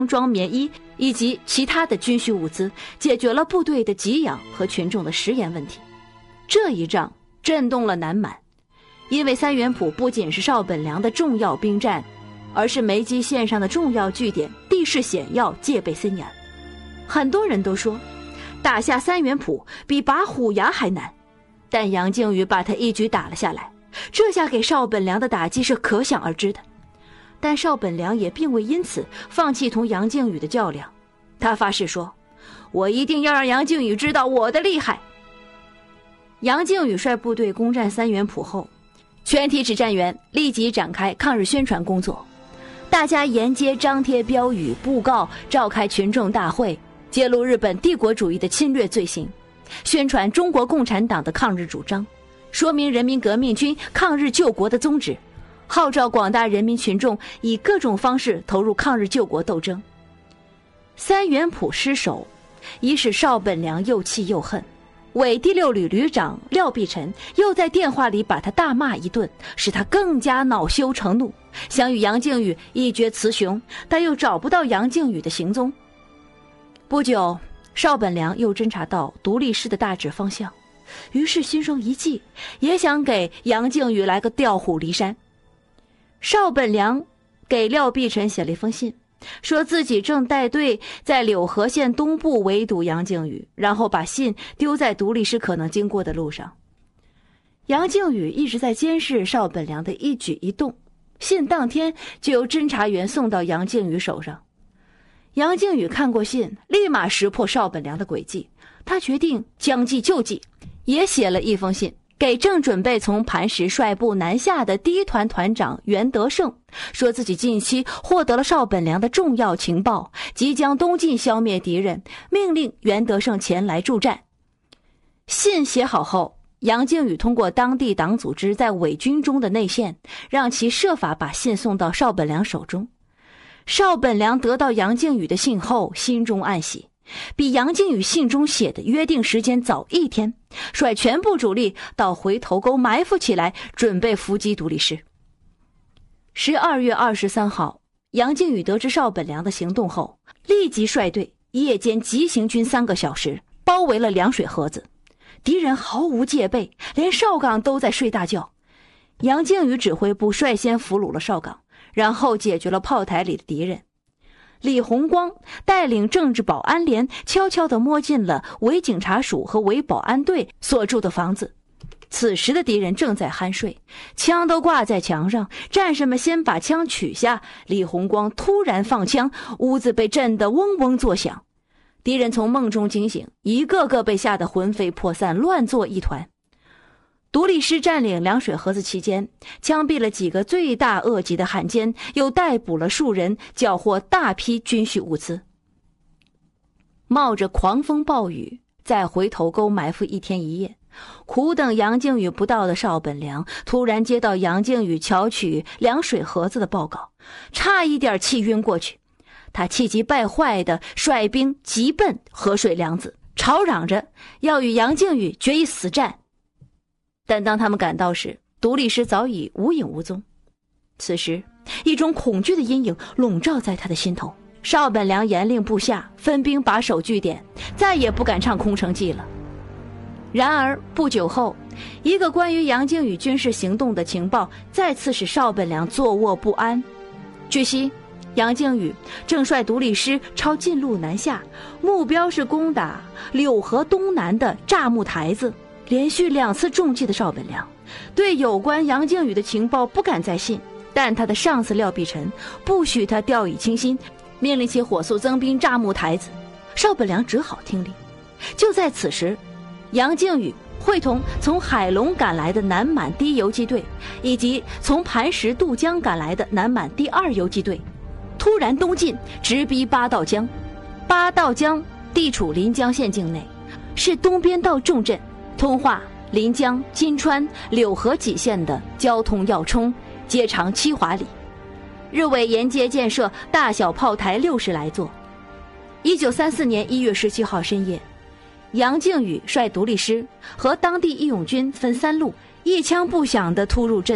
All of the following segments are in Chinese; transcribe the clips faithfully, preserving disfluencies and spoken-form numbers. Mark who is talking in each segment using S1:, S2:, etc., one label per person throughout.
S1: 装棉衣以及其他的军需物资，解决了部队的给养和群众的食盐问题。这一仗震动了南满，因为三元浦不仅是少本良的重要兵站，而是梅基线上的重要据点，地势险要，戒备森严。很多人都说打下三元浦比拔虎牙还难，但杨靖宇把他一举打了下来，这下给少本良的打击是可想而知的。但少本良也并未因此放弃同杨靖宇的较量，他发誓说，我一定要让杨靖宇知道我的厉害。杨靖宇率部队攻占三元浦后，全体指战员立即展开抗日宣传工作，大家沿街张贴标语布告，召开群众大会，揭露日本帝国主义的侵略罪行，宣传中国共产党的抗日主张，说明人民革命军抗日救国的宗旨，号召广大人民群众以各种方式投入抗日救国斗争。三元浦失守，已使少本良又气又恨，伪第六旅旅长廖必臣又在电话里把他大骂一顿，使他更加恼羞成怒，想与杨靖宇一决雌雄，但又找不到杨靖宇的行踪。不久，少本良又侦察到独立师的大致方向，于是心生一计，也想给杨靖宇来个调虎离山。少本良给廖必臣写了一封信，说自己正带队在柳河县东部围堵杨靖宇，然后把信丢在独立师可能经过的路上。杨靖宇一直在监视少本良的一举一动，信当天就由侦查员送到杨靖宇手上。杨靖宇看过信，立马识破少本良的诡计，他决定将计就计，也写了一封信给正准备从磐石率部南下的第一团团长袁德胜，说自己近期获得了少本良的重要情报，即将东进消灭敌人，命令袁德胜前来助战。信写好后，杨靖宇通过当地党组织在伪军中的内线，让其设法把信送到少本良手中。少本良得到杨靖宇的信后，心中暗喜，比杨靖宇信中写的约定时间早一天，率全部主力到回头沟埋伏起来，准备伏击独立师。十二月二十三号，杨靖宇得知少本良的行动后，立即率队夜间急行军三个小时，包围了凉水河子。敌人毫无戒备，连哨岗都在睡大觉。杨靖宇指挥部率先俘虏了哨岗，然后解决了炮台里的敌人。李红光带领政治保安连悄悄地摸进了伪警察署和伪保安队所住的房子。此时的敌人正在酣睡，枪都挂在墙上，战士们先把枪取下，李红光突然放枪，屋子被震得嗡嗡作响。敌人从梦中惊醒，一个个被吓得魂飞魄散，乱作一团。独立师占领凉水河子期间，枪毙了几个罪大恶极的汉奸，又逮捕了数人，缴获大批军需物资。冒着狂风暴雨，在回头沟埋伏一天一夜，苦等杨靖宇不到的少本良突然接到杨靖宇巧取凉水河子的报告，差一点气晕过去。他气急败坏地率兵急奔河水梁子，吵嚷着要与杨靖宇决一死战。但当他们赶到时，独立师早已无影无踪。此时，一种恐惧的阴影笼罩在他的心头。少本良严令部下分兵把守据点，再也不敢唱空城计了。然而不久后，一个关于杨靖宇军事行动的情报再次使少本良坐卧不安。据悉，杨靖宇正率独立师抄近路南下，目标是攻打柳河东南的炸木台子。连续两次中计的少本良对有关杨靖宇的情报不敢再信，但他的上司廖必臣不许他掉以轻心，命令其火速增兵炸木台子。少本良只好听令。就在此时，杨靖宇会同从海龙赶来的南满第一游击队以及从磐石渡江赶来的南满第二游击队突然东进，直逼八道江。八道江地处临江县境内，是东边道重镇，通化、临江、金川、柳河几县的交通要冲，街长七华里。日伪沿街建设大小炮台六十来座。一九三四年一月十七号深夜，杨靖宇率独立师和当地义勇军分三路，一枪不响地突入镇内，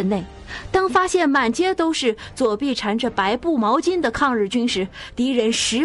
S1: 当发现满街都是左臂缠着白布毛巾的抗日军时，敌人十